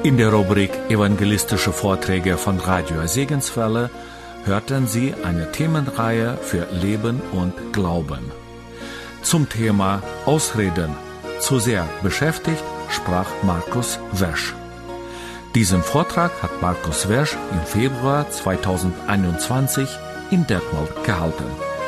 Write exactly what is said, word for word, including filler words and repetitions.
In der Rubrik Evangelistische Vorträge von Radio Segenswelle hörten Sie eine Themenreihe für Leben und Glauben. Zum Thema Ausreden, zu sehr beschäftigt, sprach Markus Wesch. Diesen Vortrag hat Markus Wesch im Februar zweitausendeinundzwanzig in Detmold gehalten.